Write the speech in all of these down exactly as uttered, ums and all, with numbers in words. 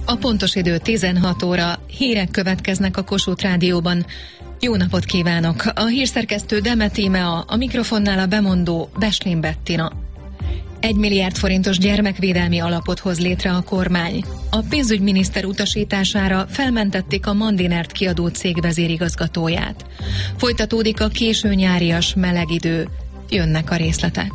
A pontos idő tizenhat óra, hírek következnek a Kossuth Rádióban. Jó napot kívánok! A hírszerkesztő Demet Íme, a mikrofonnál a bemondó Beslin Bettina. Egy milliárd forintos gyermekvédelmi alapot hoz létre a kormány. A pénzügyminiszter utasítására felmentették a Mandinert kiadó cég vezérigazgatóját. Folytatódik a késő nyárias meleg idő. Jönnek a részletek.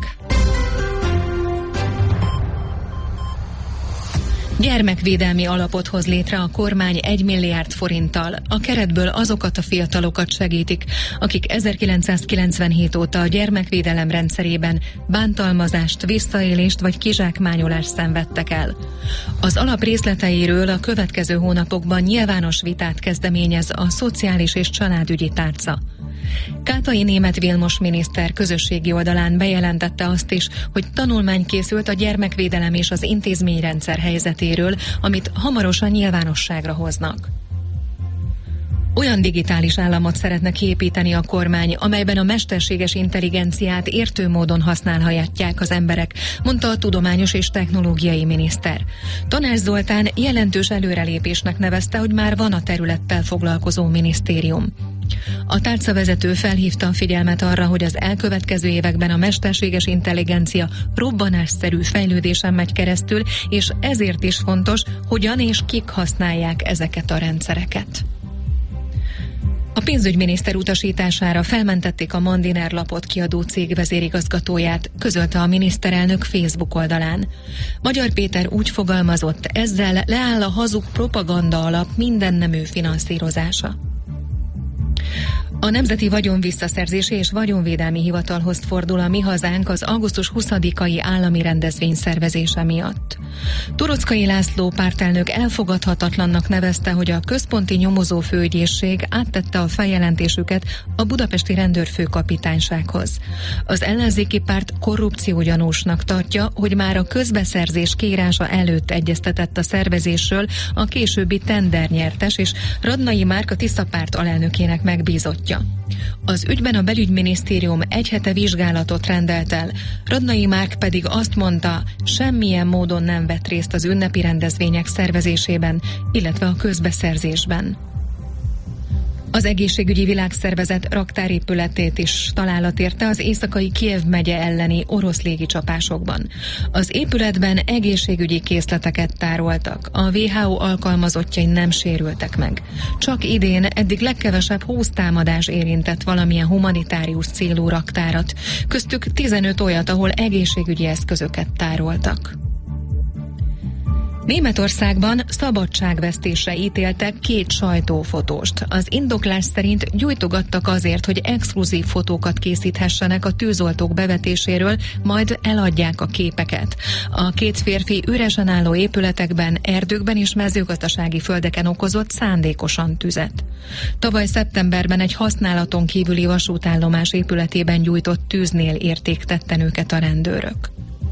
Gyermekvédelmi alapot hoz létre a kormány egy milliárd forinttal. A keretből azokat a fiatalokat segítik, akik ezerkilencszázkilencvenhét óta a gyermekvédelem rendszerében bántalmazást, visszaélést vagy kizsákmányolást szenvedtek el. Az alap részleteiről a következő hónapokban nyilvános vitát kezdeményez a Szociális és Családügyi Tárca. Kátai Németh Vilmos miniszter közösségi oldalán bejelentette azt is, hogy tanulmány készült a gyermekvédelem és az intézményrendszer helyzetéről, amit hamarosan nyilvánosságra hoznak. Olyan digitális államot szeretne kiépíteni a kormány, amelyben a mesterséges intelligenciát értő módon használhatják az emberek, mondta a tudományos és technológiai miniszter. Tanács Zoltán jelentős előrelépésnek nevezte, hogy már van a területtel foglalkozó minisztérium. A tárcavezető felhívta a figyelmet arra, hogy az elkövetkező években a mesterséges intelligencia robbanásszerű fejlődésen megy keresztül, és ezért is fontos, hogyan és kik használják ezeket a rendszereket. A pénzügyminiszter utasítására felmentették a Mandiner lapot kiadó cég vezérigazgatóját, közölte a miniszterelnök Facebook oldalán. Magyar Péter úgy fogalmazott, ezzel leáll a hazug propaganda alap mindennemű finanszírozása. A Nemzeti Vagyonvisszaszerzési és Vagyonvédelmi Hivatalhoz fordul a Mi Hazánk az augusztus huszadikai állami rendezvény szervezése miatt. Toroczkai László pártelnök elfogadhatatlannak nevezte, hogy a központi nyomozófőügyészség áttette a feljelentésüket a budapesti rendőrfőkapitánysághoz. Az ellenzéki párt korrupciógyanúsnak tartja, hogy már a közbeszerzés kiírása előtt egyeztetett a szervezésről a későbbi tendernyertes és Radnai Márk a Tisza párt alelnökének megbízottja. Az ügyben a belügyminisztérium egy hete vizsgálatot rendelt el, Radnai Márk pedig azt mondta, semmilyen módon nem vett részt az ünnepi rendezvények szervezésében, illetve a közbeszerzésben. Az Egészségügyi Világszervezet raktárépületét is találat érte az északai Kijev megye elleni orosz légicsapásokban. Az épületben egészségügyi készleteket tároltak, a dupla vé há ó alkalmazottjai nem sérültek meg. Csak idén eddig legkevesebb húsz támadás érintett valamilyen humanitárius célú raktárat, köztük tizenöt olyat, ahol egészségügyi eszközöket tároltak. Németországban szabadságvesztésre ítéltek két sajtófotóst. Az indoklás szerint gyújtogattak azért, hogy exkluzív fotókat készíthessenek a tűzoltók bevetéséről, majd eladják a képeket. A két férfi üresen álló épületekben, erdőkben és mezőgazdasági földeken okozott szándékosan tüzet. Tavaly szeptemberben egy használaton kívüli vasútállomás épületében gyújtott tűznél érték tetten őket a rendőrök.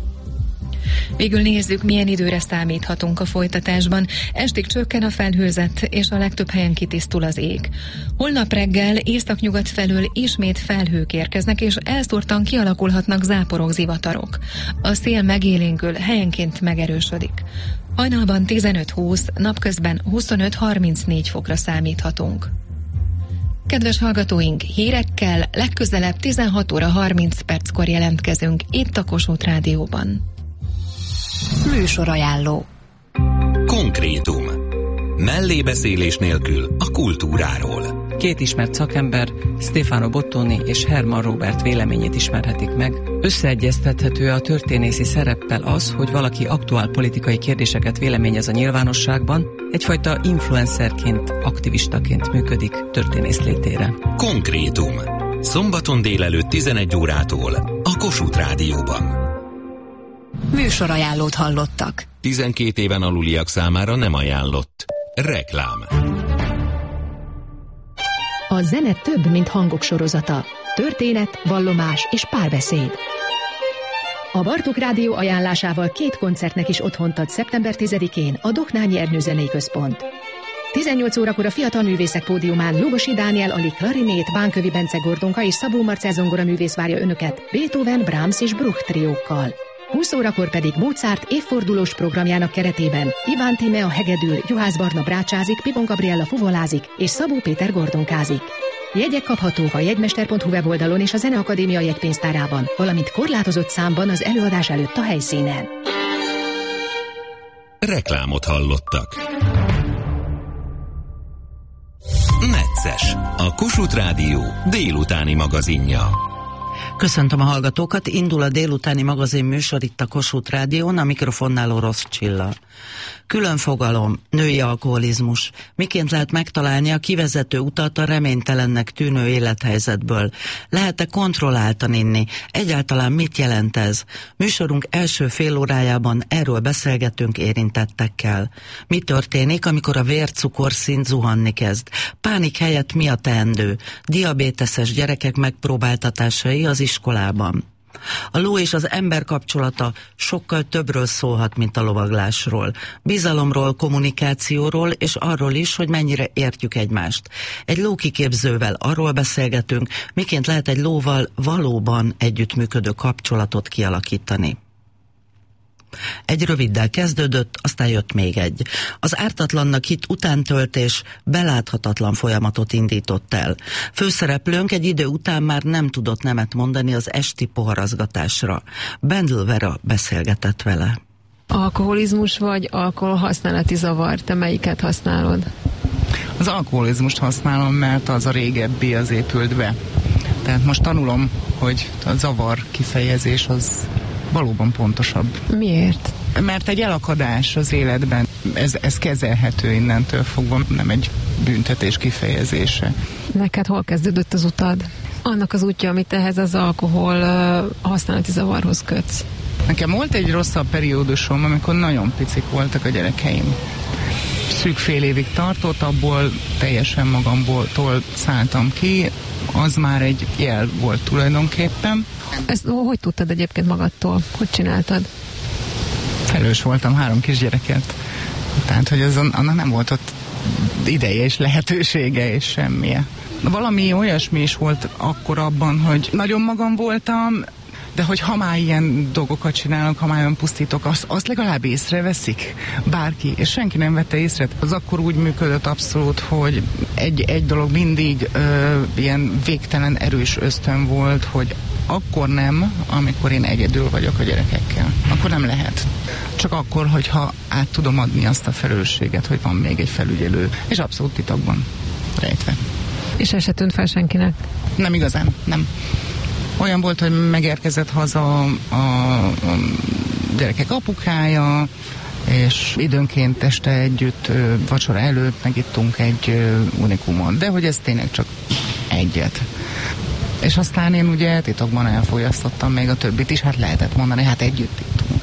Végül nézzük, milyen időre számíthatunk a folytatásban. Estig csökken a felhőzet, és a legtöbb helyen kitisztul az ég. Holnap reggel északnyugat felől ismét felhők érkeznek, és elszórtan kialakulhatnak záporok, zivatarok. A szél megélénkül, helyenként megerősödik. Hajnalban tizenöt-húsz, napközben huszonöt-harmincnégy fokra számíthatunk. Kedves hallgatóink, hírekkel legközelebb tizenhat óra harminc perckor jelentkezünk itt a Kossuth Rádióban. Műsorajánló. Konkrétum. Mellébeszélés nélkül a kultúráról. Két ismert szakember, Stefano Bottoni és Herman Robert véleményét ismerhetik meg. Összeegyeztethető a történészi szereppel az, hogy valaki aktuál politikai kérdéseket véleményez a nyilvánosságban, egyfajta influencerként, aktivistaként működik történész létére. Konkrétum. Szombaton délelőtt tizenegy órától a Kossuth Rádióban. Műsorajánlót hallottak. tizenkét éven aluliak számára nem ajánlott. Reklám. A zene több, mint hangok sorozata. Történet, vallomás és párbeszéd. A Bartók Rádió ajánlásával két koncertnek is otthont ad szeptember tizedikén a Doknányi Ernő Zenei Központ. tizennyolc órakor a Fiatal Művészek Pódiumán Lugosi Dániel Ali klarinét, Bánkövi Bence Gordonka és Szabó Marcell zongora művész várja önöket Beethoven, Brahms és Bruch triókkal. húsz órakor pedig Mozart évfordulós programjának keretében Iván Tímea hegedül, Juhász Barna brácsázik, Pipon Gabriella fuvolázik és Szabó Péter gordonkázik. Jegyek kaphatók a jegymester pont hu weboldalon és a Zeneakadémia jegypénztárában, valamint korlátozott számban az előadás előtt a helyszínen. Reklámot hallottak. Necces, a Kossuth Rádió délutáni magazinja. Köszöntöm a hallgatókat, indul a délutáni magazin műsor itt a Kossuth Rádión, a mikrofonnál Orosz Csilla. Külön fogalom, női alkoholizmus. Miként lehet megtalálni a kivezető utat a reménytelennek tűnő élethelyzetből? Lehet-e kontrolláltan inni? Egyáltalán mit jelent ez? Műsorunk első fél órájában erről beszélgetünk érintettekkel. Mi történik, amikor a vércukorszint zuhanni kezd? Pánik helyett mi a teendő? Diabéteses gyerekek megpróbáltatásai az iskolában. A ló és az ember kapcsolata sokkal többről szólhat, mint a lovaglásról. Bizalomról, kommunikációról, és arról is, hogy mennyire értjük egymást. Egy lókiképzővel arról beszélgetünk, miként lehet egy lóval valóban együttműködő kapcsolatot kialakítani. Egy röviddel kezdődött, aztán jött még egy. Az ártatlannak hitt utántöltés beláthatatlan folyamatot indított el. Főszereplőnk egy idő után már nem tudott nemet mondani az esti poharazgatásra. Bendl Vera beszélgetett vele. Alkoholizmus vagy alkoholhasználati zavar? Te melyiket használod? Az alkoholizmust használom, mert az a régebbi, az épült be. Tehát most tanulom, hogy a zavar kifejezés az valóban pontosabb. Miért? Mert egy elakadás az életben, ez, ez kezelhető innentől fogva, nem egy büntetés kifejezése. Neked hol kezdődött az utad? Annak az útja, amit ehhez az alkohol uh, használati zavarhoz kötsz. Nekem volt egy rosszabb periódusom, amikor nagyon picik voltak a gyerekeim. Szűk fél évig tartott, abból teljesen magamból szálltam ki, az már egy jel volt tulajdonképpen. Ezt hogy tudtad egyébként magadtól? Hogy csináltad? Felelős voltam három kisgyereket. Tehát, hogy azon, annak nem volt ott ideje és lehetősége és semmije. Valami olyasmi is volt akkor abban, hogy nagyon magam voltam, de hogy ha már ilyen dolgokat csinálok, ha már olyan pusztítok, azt, azt legalább észreveszik bárki, és senki nem vette észre. Az akkor úgy működött abszolút, hogy egy, egy dolog mindig ö, ilyen végtelen erős ösztön volt, hogy akkor nem, amikor én egyedül vagyok a gyerekekkel. Akkor nem lehet. Csak akkor, hogyha át tudom adni azt a felelősséget, hogy van még egy felügyelő, és abszolút titokban rejtve. És ez se tűnt fel senkinek? Nem igazán, nem. Olyan volt, hogy megérkezett haza a, a gyerekek apukája, és időnként este együtt, vacsora előtt megittunk egy unikumot, de hogy ez tényleg csak egyet. És aztán én ugye titokban elfolyasztottam még a többit is, hát lehetett mondani, hát együtt ittunk.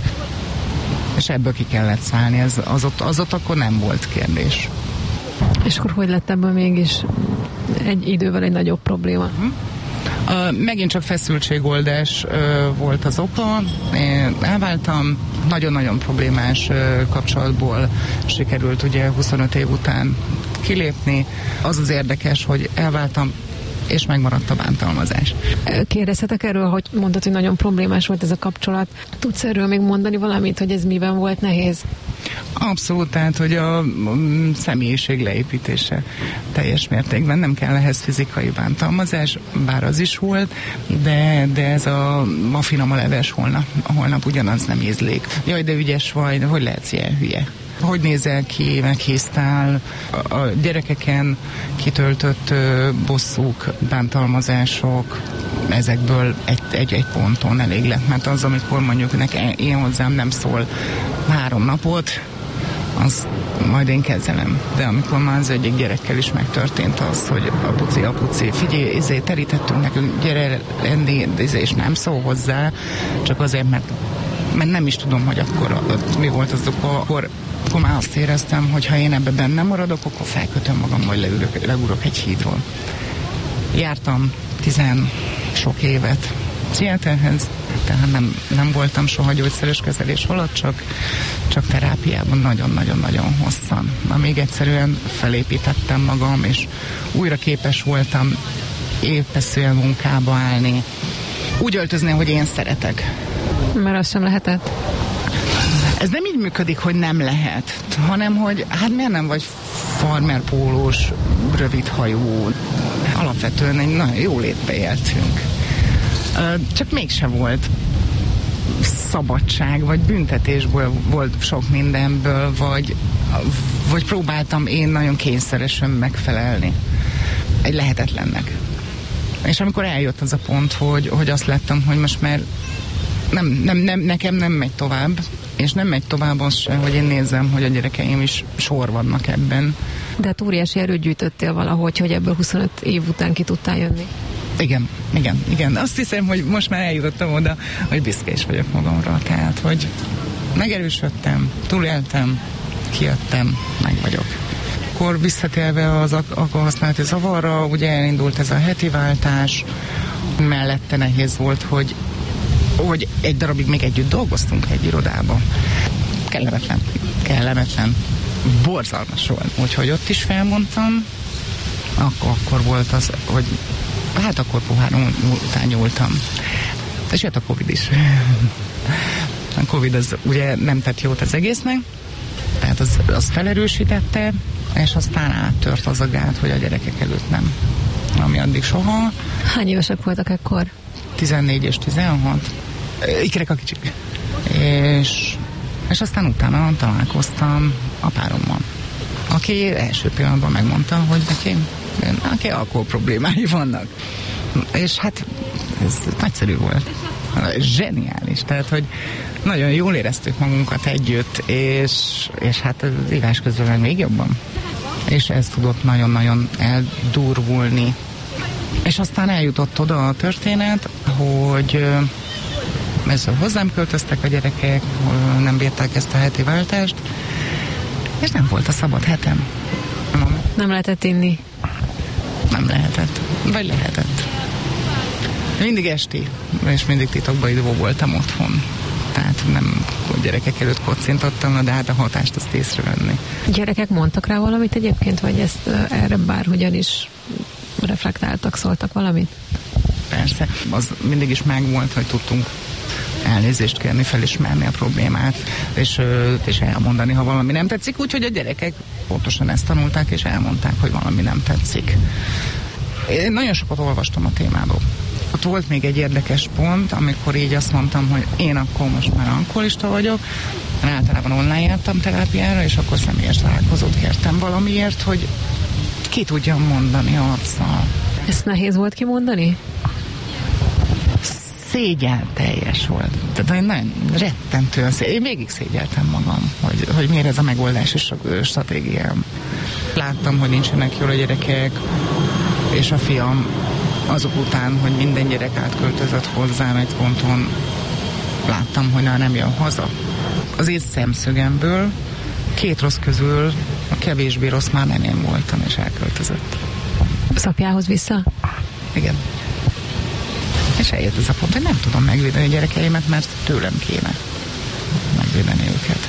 És ebből ki kellett szállni, ez, az, ott, az ott akkor nem volt kérdés. És akkor hogy lett ebből mégis egy idővel egy nagyobb probléma? Hm? Uh, megint csak feszültségoldás uh, volt az oka. Én elváltam, nagyon-nagyon problémás uh, kapcsolatból sikerült ugye huszonöt év után kilépni. Az az érdekes, hogy elváltam, és megmaradt a bántalmazás. Kérdezhetek erről, hogy mondtad, hogy nagyon problémás volt ez a kapcsolat. Tudsz erről még mondani valamit, hogy ez miben volt nehéz? Abszolút, tehát, hogy a személyiség leépítése teljes mértékben, nem kell ehhez fizikai bántalmazás, bár az is volt, de, de ez a ma finom a leves, holnap, holnap ugyanaz nem ízlik. Jaj, de ügyes vagy, de hogy lehetsz ilyen hülye? Hogy nézel ki, meghisztál, a, a gyerekeken kitöltött ö, bosszúk, bántalmazások, ezekből egy, egy, egy ponton elég lett, mert az, amikor mondjuk nekem, én hozzám nem szól három napot, az majd én kezelem. De amikor már az egyik gyerekkel is megtörtént az, hogy apuci, apuci, figyelj, izé, terítettünk nekünk, gyere enni, izé, és nem szól hozzá, csak azért, mert, mert nem is tudom, hogy akkor mi volt az oka, akkor akkor már azt éreztem, hogy ha én ebben benne maradok, akkor felkötöm magam, vagy leülök, leugorok egy hídról. Jártam tizen sok évet pszichiáterhez, tehát nem, nem voltam soha gyógyszeres kezelés alatt, csak, csak terápiában nagyon-nagyon-nagyon hosszan. Amíg egyszerűen felépítettem magam, és újra képes voltam évveszően munkába állni. Úgy öltözni, hogy én szeretek. Mert az sem lehetett. Ez nem így működik, hogy nem lehet, hanem hogy hát miért nem vagy farmerpólós, rövidhajú. Alapvetően egy nagyon jó létbe éltünk. Csak mégse volt szabadság, vagy büntetésből volt sok mindenből, vagy, vagy próbáltam én nagyon kényszeresen megfelelni egy lehetetlennek. És amikor eljött az a pont, hogy, hogy azt láttam, hogy most már nem, nem, nem, nekem nem megy tovább, és nem megy tovább az se, hogy én nézem, hogy a gyerekeim is sor vannak ebben. De hát óriási erőt gyűjtöttél valahogy, hogy ebből huszonöt év után ki tudtál jönni. Igen, igen, igen. Azt hiszem, hogy most már eljutottam oda, hogy büszke is vagyok magamra. Tehát, hogy megerősödtem, túléltem, kijöttem, meg vagyok. Akkor visszatérve az alkoholhasználati zavarra, ugye elindult ez a heti váltás, mellette nehéz volt, hogy, hogy egy darabig még együtt dolgoztunk egy irodában. Kellemetlen, kellemetlen, borzalmas volt. Úgyhogy ott is felmondtam, akkor, akkor volt az, hogy hát akkor poháron után nyúltam. És jött a Covid is. A Covid az ugye nem tett jót az egésznek, tehát az, az felerősítette, és aztán áttört az a gát, hogy a gyerekek előtt nem. Ami addig soha. Hány évesek voltak ekkor? tizennégy és tizenhat. Ikerek a kicsik. És, és aztán utána találkoztam a párommal, aki első pillanatban megmondta, hogy neki, neki alkohol problémái vannak. És hát ez nagyszerű volt. Zseniális. Tehát, hogy nagyon jól éreztük magunkat együtt, és, és hát az ívás közben meg még jobban. És ez tudott nagyon-nagyon eldurvulni. És aztán eljutott oda a történet, hogy ezzel hozzám költöztek a gyerekek, nem bírták ezt a heti váltást, és nem volt a szabad hetem. Nem lehetett inni? Nem lehetett. Vagy lehetett. Mindig esti, és mindig titokban idő voltam otthon. Tehát nem a gyerekek előtt kocintottam, de hát a hatást azt észrevenni. Gyerekek mondtak rá valamit egyébként, vagy ezt erre bárhogyan is reflektáltak, szóltak valamit? Persze. Az mindig is megvolt, hogy tudtunk elnézést kérni, felismerni a problémát, és, és elmondani, ha valami nem tetszik, úgyhogy a gyerekek pontosan ezt tanulták, és elmondták, hogy valami nem tetszik. Én nagyon sokat olvastam a témából. Ott volt még egy érdekes pont, amikor így azt mondtam, hogy én akkor most már alkoholista vagyok, én általában online jártam terápiára, és akkor személyes találkozót kértem valamiért, hogy ki tudjam mondani arccal. Ezt nehéz volt kimondani? Szégyen teljes volt. Tehát én nagyon rettentően szégyel. Én végig szégyeltem magam, hogy, hogy miért ez a megoldási stratégiám. Láttam, hogy nincsenek jól a gyerekek, és a fiam azok után, hogy minden gyerek átköltözött hozzám egy ponton, láttam, hogy nem jön haza. Az én szemszögemből két rossz közül a kevésbé rossz már nem én voltam, és elköltözött. Az apjához vissza? Igen. És eljött ez a pont, hogy nem tudom megvédeni a gyerekeimet, mert tőlem kéne megvédeni őket.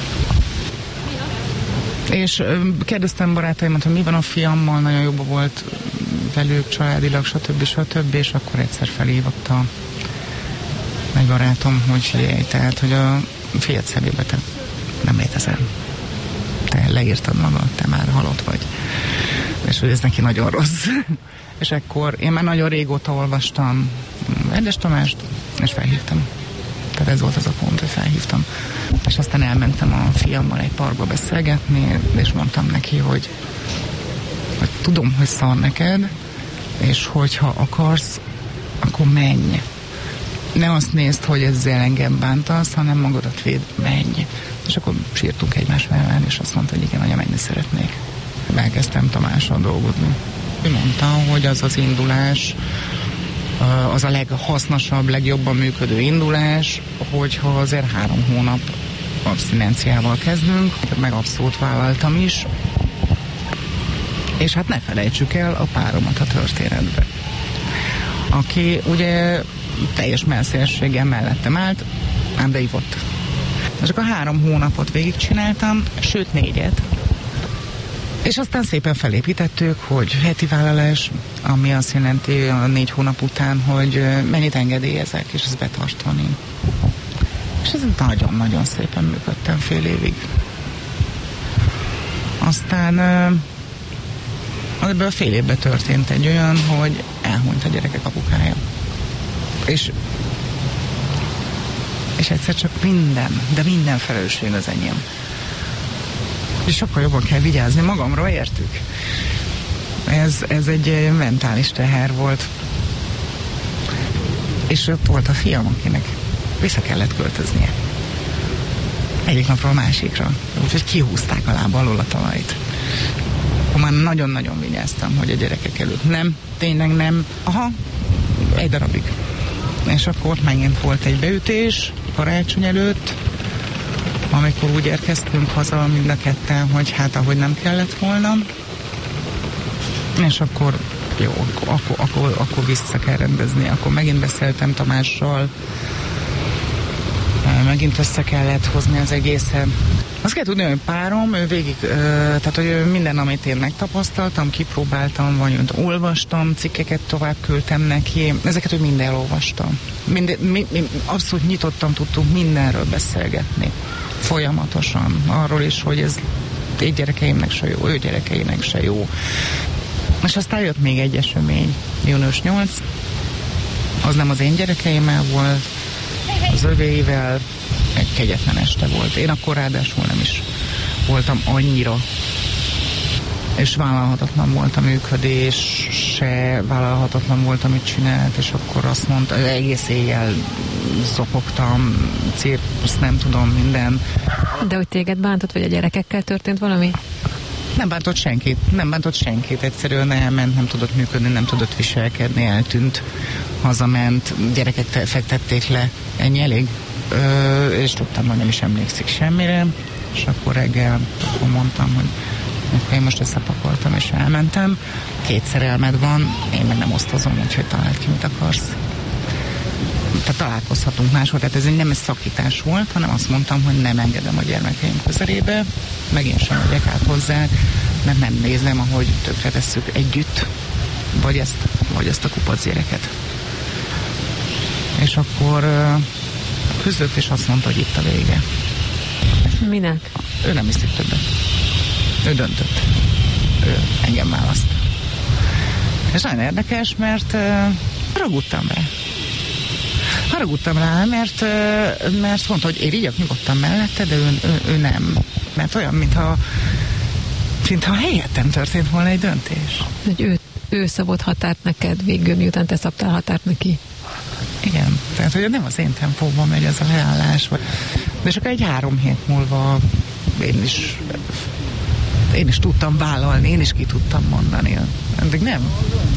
És kérdeztem barátaimat, hogy mi van a fiammal, nagyon jobban volt velük, családilag, stb. stb. És akkor egyszer felhívott a egy barátom, hogy figyelj, tehát, hogy a fiad szemébe te nem létezel. Te leírtad magad, te már halott vagy. És hogy ez neki nagyon rossz. És akkor én már nagyon régóta olvastam Erdes Tamást, és felhívtam. Tehát ez volt az a pont, hogy felhívtam. És aztán elmentem a fiammal egy parkba beszélgetni, és mondtam neki, hogy, hogy tudom, hogy szar neked, és hogyha akarsz, akkor menj. Nem azt nézd, hogy ezzel engem bántasz, hanem magadat véd, menj. És akkor sírtunk egymás mellett, és azt mondta, hogy igen, anya, menni szeretnék. Elkezdtem Tamással dolgozni. Ő mondta, hogy az az indulás, az a leghasznosabb, legjobban működő indulás, hogyha azért három hónap abszinenciával kezdünk, meg abszolút vállaltam is, és hát ne felejtsük el a páromat a történetbe, aki ugye teljes melszélességgel mellettem állt, ám de ivott. Csak a három hónapot végigcsináltam, sőt négyet, és aztán szépen felépítettük, hogy heti vállalás, ami azt jelenti a négy hónap után, hogy mennyit engedélyezek, és ezt betartani. ez nagyon-nagyon szépen működtem fél évig. Aztán ebből a fél évben történt egy olyan, hogy elhunyt a gyerekek apukája. És és egyszer csak minden, de minden felelősség az enyém. És sokkal jobban kell vigyázni magamra, értük? Ez, ez egy mentális teher volt. És ott volt a fiam, akinek vissza kellett költöznie. Egyik napról másikra. Úgyhogy kihúzták a lába alól a talajt. Akkor már nagyon-nagyon vigyáztam, hogy a gyerekek előtt nem, tényleg nem. Aha, egy darabig. És akkor megint volt egy beütés karácsony előtt, amikor úgy érkeztünk haza mind a ketten, hogy hát ahogy nem kellett volna. És akkor jó, akkor, akkor, akkor vissza kell rendezni. Akkor megint beszéltem Tamással, megint össze kellett hozni az egészen. Azt kell tudni, hogy párom, ő végig, tehát hogy minden, amit én megtapasztaltam, kipróbáltam, vagy olvastam, cikkeket tovább küldtem neki, ezeket, hogy mind elolvastam. Mind, mi, mi, abszolút nyitottan tudtunk mindenről beszélgetni. Folyamatosan. Arról is, hogy ez én gyerekeimnek se jó, ő gyerekeinek se jó. És aztán jött még egy esemény, június nyolcadika, az nem az én gyerekeimmel volt, az övéivel, egy kegyetlen este volt. Én akkor ráadásul nem is voltam annyira, és vállalhatatlan volt a működés, se vállalhatatlan volt, amit csinált, és akkor azt mondta, hogy egész éjjel zopogtam, cirkusz, nem tudom, minden. De hogy téged bántott, vagy a gyerekekkel történt valami? Nem bántott senkit, nem bántott senkit, egyszerűen elment, nem tudott működni, nem tudott viselkedni, eltűnt, hazament, gyerekek fektették le, ennyi elég, Ö, és tudtam, hogy nem is emlékszik semmire, és akkor reggel akkor mondtam, hogy én most összepakoltam és elmentem, két szerelmed van, én meg nem osztozom, úgyhogy találd ki, mit akarsz. Tehát találkozhatunk máshol, tehát ez nem egy szakítás volt, hanem azt mondtam, hogy nem engedem a gyermekeim közelébe, meg én sem megyek át hozzá, mert nem nézem, ahogy tökre tesszük együtt, vagy ezt, vagy ezt a kupac gyereket. És akkor uh, küzdött, és azt mondta, hogy itt a vége. Minek? Ő nem hiszik többet. Ő döntött. Ő engem választ. És nagyon érdekes, mert uh, haragudtam rá. Haragudtam rá, mert, uh, mert mondta, hogy én igyak nyugodtan mellette, de ő, ő, ő nem. Mert olyan, mintha mintha helyettem történt volna egy döntés. Hogy ő, ő szabott határt neked végül, miután te szabtál határt neki. Igen, tehát hogy nem az én tempóban megy ez a leállás. De csak egy három hét múlva én is én is tudtam vállalni, én is ki tudtam mondani. De nem.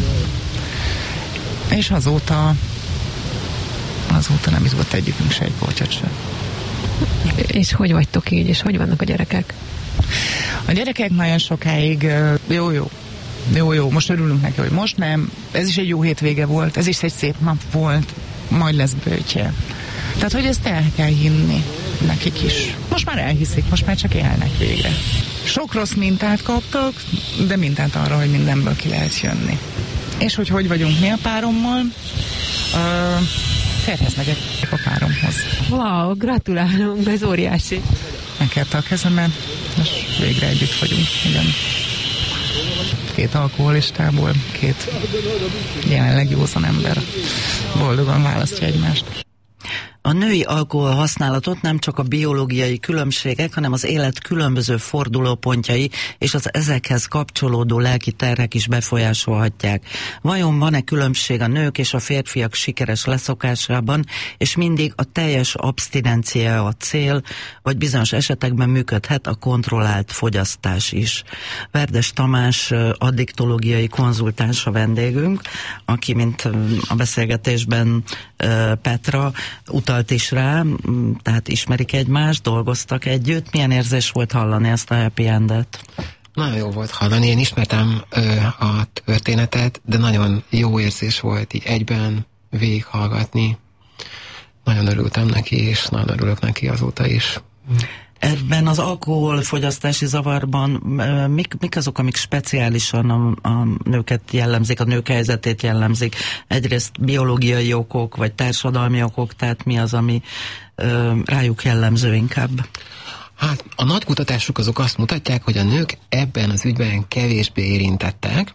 És azóta azóta nem jutott egyikünk se egy polcsot sem. És hogy vagytok így, és hogy vannak a gyerekek? A gyerekek nagyon sokáig jó, jó. Jó, jó, most örülünk neki, hogy most nem. Ez is egy jó hétvége volt, ez is egy szép nap volt, majd lesz bőtje. Tehát, hogy ezt el kell hinni nekik is. Most már elhiszik, most már csak élnek végre. Sok rossz mintát kaptak, de mintát arra, hogy mindenből ki lehet jönni. És hogy hogy vagyunk mi a párommal? Uh, Férhez megyek a páromhoz. Wow, gratulálunk, ez óriási. Megkérte a kezemet, és végre együtt vagyunk, igen. Két alkoholistából, két jelenleg józan ember boldogan választja egymást. A női alkohol használatot nem csak a biológiai különbségek, hanem az élet különböző fordulópontjai és az ezekhez kapcsolódó lelki terhek is befolyásolhatják. Vajon van-e különbség a nők és a férfiak sikeres leszokásában, és mindig a teljes abstinencia a cél, vagy bizonyos esetekben működhet a kontrollált fogyasztás is? Verdes Tamás addiktológiai konzultáns a vendégünk, aki, mint a beszélgetésben Petra utalt is rá, tehát ismerik egymást, dolgoztak együtt. Milyen érzés volt hallani ezt a happy endet? Nagyon jó volt hallani, én ismertem ö, a történetet, de nagyon jó érzés volt így egyben végighallgatni. Nagyon örültem neki, és nagyon örülök neki azóta is. Ebben az alkoholfogyasztási zavarban mik, mik azok, amik speciálisan a, a nőket jellemzik, a nők helyzetét jellemzik? Egyrészt biológiai okok, vagy társadalmi okok, tehát mi az, ami ö, rájuk jellemző inkább? Hát a nagy kutatások azok azt mutatják, hogy a nők ebben az ügyben kevésbé érintettek.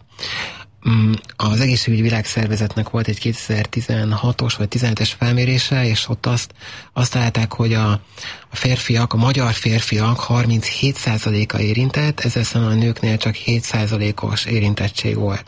Az Egészségügyi Világszervezetnek volt egy kétezer-tizenhatos vagy tizenhetes felmérése, és ott azt, azt találták, hogy a, a férfiak, a magyar férfiak harminchét százaléka érintett, ezzel szemben a nőknél csak hét százalékos érintettség volt.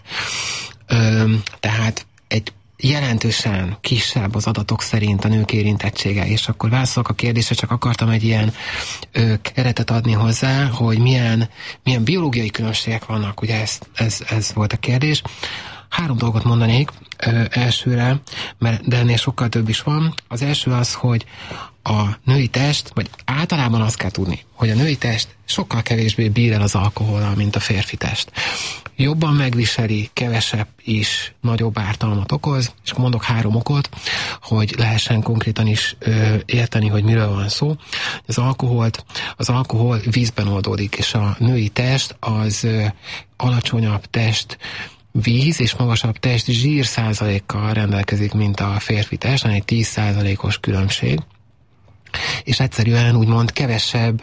Ö, tehát egy jelentősen kisebb az adatok szerint a nők érintettsége, és akkor válaszolok a kérdésre, csak akartam egy ilyen ö, keretet adni hozzá, hogy milyen, milyen biológiai különbségek vannak, ugye ez, ez, ez volt a kérdés. Három dolgot mondanék ö, elsőre, mert, de ennél sokkal több is van. Az első az, hogy a női test, vagy általában azt kell tudni, hogy a női test sokkal kevésbé bír el az alkohollal, mint a férfi test. Jobban megviseli, kevesebb is nagyobb ártalmat okoz, és mondok három okot, hogy lehessen konkrétan is ö, érteni, hogy miről van szó. Az alkoholt, az alkohol vízben oldódik, és a női test az ö, alacsonyabb test víz és magasabb test zsír százalékkal rendelkezik, mint a férfi test, egy tíz százalékos különbség. És egyszerűen úgymond kevesebb,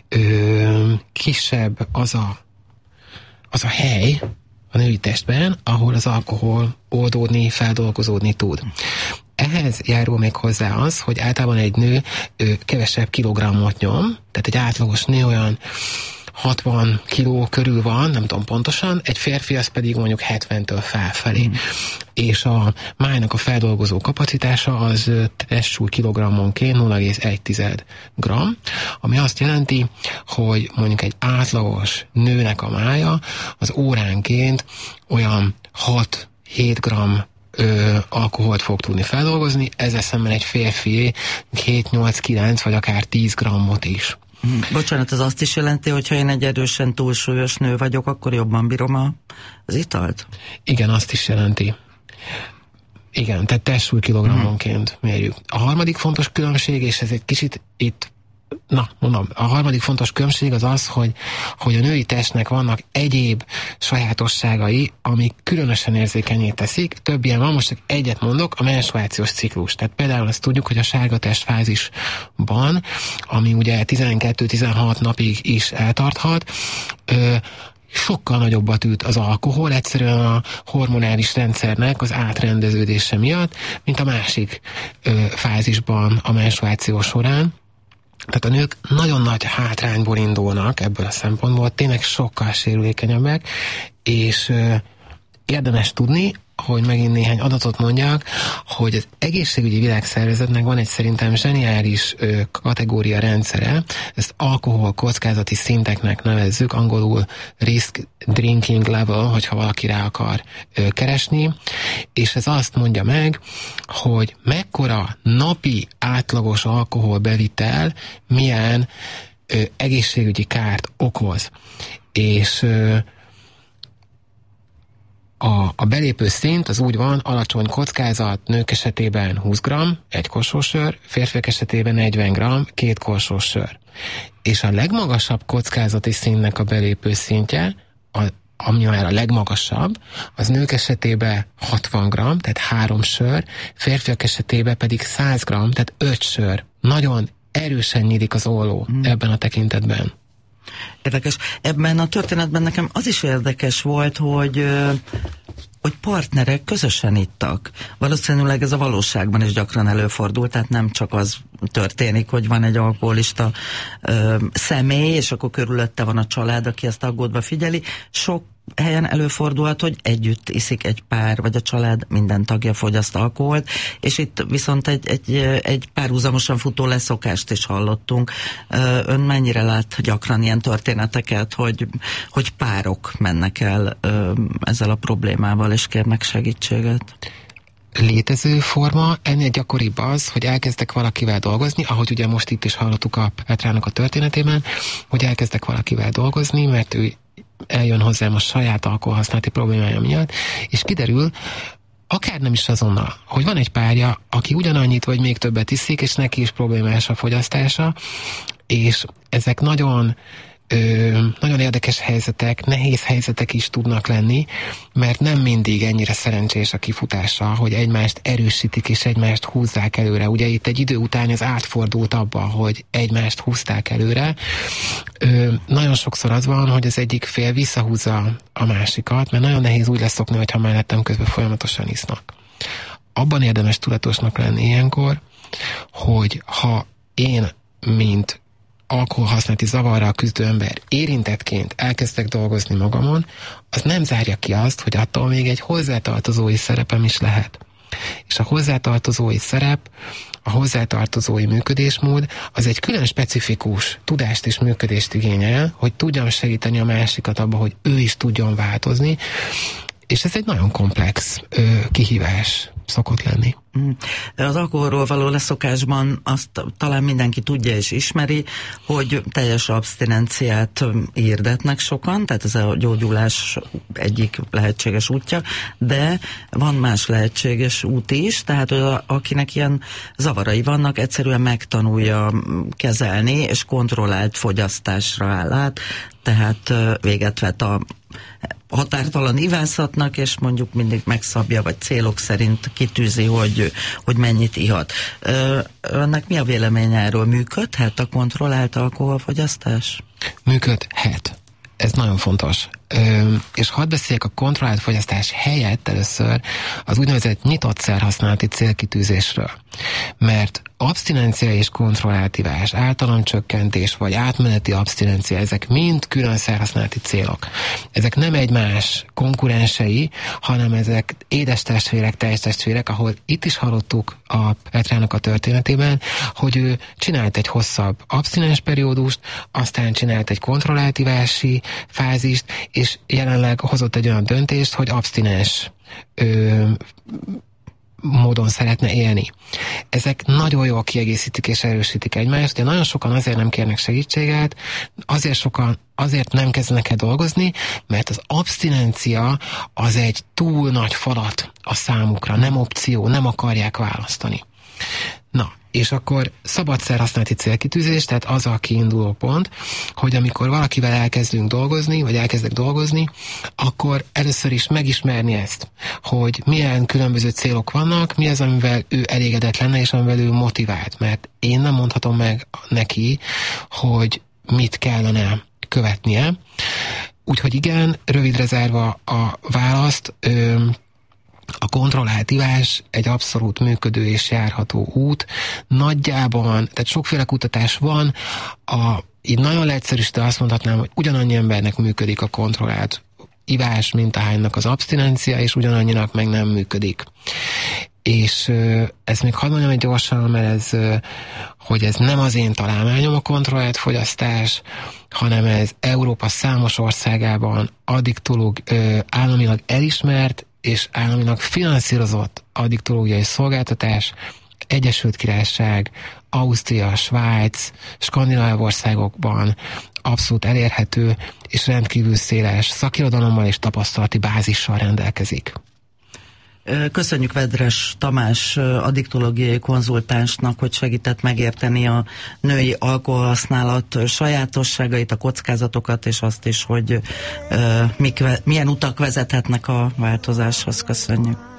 ö, kisebb az a, az a hely a női testben, ahol az alkohol oldódni, feldolgozódni tud. Ehhez járul még hozzá az, hogy általában egy nő ö, kevesebb kilogrammot nyom, tehát egy átlagos nő olyan hatvan kiló körül van, nem tudom pontosan, egy férfi az pedig mondjuk hetventől felfelé. Mm. És a májnak a feldolgozó kapacitása az testsúly kilogrammonként nulla egész egy gramm, ami azt jelenti, hogy mondjuk egy átlagos nőnek a mája az óránként olyan hat-hét gramm Ö, alkoholt fog tudni feldolgozni, ezzel szemben egy férfié hét-nyolc-kilenc vagy akár tíz grammot is. Bocsánat, ez azt is jelenti, hogy ha én egy erősen túlsúlyos nő vagyok, akkor jobban bírom a, az italt? Igen, azt is jelenti. Igen, tehát testsúly kilogrammonként mérjük. A harmadik fontos különbség, és ez egy kicsit itt Na, mondom, a harmadik fontos különbség az az, hogy, hogy a női testnek vannak egyéb sajátosságai, amik különösen érzékenyé teszik. Több ilyen van, most csak egyet mondok, a menstruációs ciklus. Tehát például azt tudjuk, hogy a sárga testfázisban, ami ugye tizenkét-tizenhat napig is eltarthat, ö, sokkal nagyobbat üt az alkohol, egyszerűen a hormonális rendszernek az átrendeződése miatt, mint a másik ö, fázisban a menstruáció során. Tehát a nők nagyon nagy hátrányból indulnak ebből a szempontból, tényleg sokkal sérülékenyebbek, és ö, érdemes tudni, hogy megint néhány adatot mondjak, hogy az Egészségügyi Világszervezetnek van egy szerintem zseniális ö, kategória rendszere, ezt alkohol kockázati szinteknek nevezzük, angolul risk drinking level, hogyha valaki rá akar ö, keresni, és ez azt mondja meg, hogy mekkora napi átlagos alkoholbevitel milyen ö, egészségügyi kárt okoz. És ö, A, a belépő szint az úgy van, alacsony kockázat, nők esetében húsz gramm, egy korsósör, férfiak esetében negyven gramm, két korsósör. És a legmagasabb kockázati szintnek a belépő szintje, a, ami már a legmagasabb, az nők esetében hatvan gramm, tehát három sör, férfiak esetében pedig száz gramm, tehát öt sör. Nagyon erősen nyílik az olló hmm. ebben a tekintetben. Érdekes. Ebben a történetben nekem az is érdekes volt, hogy, hogy partnerek közösen ittak. Valószínűleg ez a valóságban is gyakran előfordul, tehát nem csak az történik, hogy van egy alkoholista ö, személy, és akkor körülötte van a család, aki ezt aggódva figyeli. Sok helyen előfordulhat, hogy együtt iszik egy pár, vagy a család minden tagja fogyaszt alkoholt, és itt viszont egy, egy, egy párhuzamosan futó leszokást is hallottunk. Ön mennyire lát gyakran ilyen történeteket, hogy, hogy párok mennek el ezzel a problémával, és kérnek segítséget? Létező forma, ennél gyakoribb az, hogy elkezdek valakivel dolgozni, ahogy ugye most itt is hallottuk a Petrának a történetében, hogy elkezdek valakivel dolgozni, mert ő eljön hozzám a saját alkoholhasználati problémája miatt, és kiderül, akár nem is azonnal, hogy van egy párja, aki ugyanannyit vagy még többet iszik, és neki is problémás a fogyasztása, és ezek nagyon Ö, nagyon érdekes helyzetek, nehéz helyzetek is tudnak lenni, mert nem mindig ennyire szerencsés a kifutása, hogy egymást erősítik és egymást húzzák előre. Ugye itt egy idő után ez átfordult abba, hogy egymást húzták előre. Ö, nagyon sokszor az van, hogy az egyik fél visszahúzza a másikat, mert nagyon nehéz úgy leszokni, hogyha mellettem közben folyamatosan isznak. Abban érdemes tudatosnak lenni ilyenkor, hogy ha én, mint alkoholhasználati zavarral küzdő ember érintettként elkezdek dolgozni magamon, az nem zárja ki azt, hogy attól még egy hozzátartozói szerepem is lehet. És a hozzátartozói szerep, a hozzátartozói működésmód az egy külön specifikus tudást és működést igényel, hogy tudjam segíteni a másikat abba, hogy ő is tudjon változni, és ez egy nagyon komplex ö, kihívás szokott lenni. Az alkoholról való leszokásban azt talán mindenki tudja és ismeri, hogy teljes abszinenciát hirdetnek sokan, tehát ez a gyógyulás egyik lehetséges útja, de van más lehetséges út is, tehát hogy a, akinek ilyen zavarai vannak, egyszerűen megtanulja kezelni, és kontrollált fogyasztásra áll át, tehát véget vet a határtalan ivászatnak, és mondjuk mindig megszabja, vagy célok szerint kitűzi, hogy, hogy mennyit ihat. Önnek mi a véleménye erről? Működhet a kontrollált alkoholfogyasztás? Működhet. Ez nagyon fontos. Ö, és hadd beszéljek a kontrollált fogyasztás helyett először az úgynevezett nyitott szerhasználati célkitűzésről. Mert abszinencia és kontrollált ivás, általamcsökkentés vagy átmeneti abszinencia, ezek mind külön szerhasználati célok. Ezek nem egymás konkurensei, hanem ezek édestestvérek, tejstestvérek, ahol itt is hallottuk a Petrának a történetében, hogy ő csinált egy hosszabb abszinens periódust, aztán csinált egy kontrollált ivási fázist, és jelenleg hozott egy olyan döntést, hogy abszinens ö, módon szeretne élni. Ezek nagyon jól kiegészítik és erősítik egymást, de nagyon sokan azért nem kérnek segítséget, azért sokan azért nem kezdenek el dolgozni, mert az abszinencia az egy túl nagy falat a számukra, nem opció, nem akarják választani. Na, és akkor szabad szerhasználati célkitűzés, tehát az a kiinduló pont, hogy amikor valakivel elkezdünk dolgozni, vagy elkezdek dolgozni, akkor először is megismerni ezt, hogy milyen különböző célok vannak, mi az, amivel ő elégedett lenne, és amivel ő motivált, mert én nem mondhatom meg neki, hogy mit kellene követnie. Úgyhogy igen, rövidre zárva a választ, ö, a kontrollált ivás egy abszolút működő és járható út. Nagyjában, tehát sokféle kutatás van, a, így nagyon leegyszerűsítve azt mondhatnám, hogy ugyanannyi embernek működik a kontrollált ivás, mint ahánynak az abszinencia, és ugyanannyinak meg nem működik. És ez még hadd mondjam egy gyorsan, mert ez, hogy ez nem az én találmányom a kontrollált fogyasztás, hanem ez Európa számos országában addiktológ államilag elismert és államilag finanszírozott addiktológiai szolgáltatás, Egyesült Királyság, Ausztria, Svájc, skandináv országokban abszolút elérhető és rendkívül széles szakirodalommal és tapasztalati bázissal rendelkezik. Köszönjük Vedres Tamás addiktológiai konzultánsnak, hogy segített megérteni a női alkoholhasználat sajátosságait, a kockázatokat, és azt is, hogy uh, mik, milyen utak vezethetnek a változáshoz. Köszönjük.